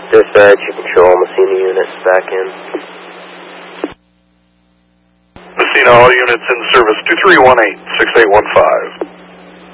Dispatch, you control Messina units back in. Messina, all units in service 2318-6815.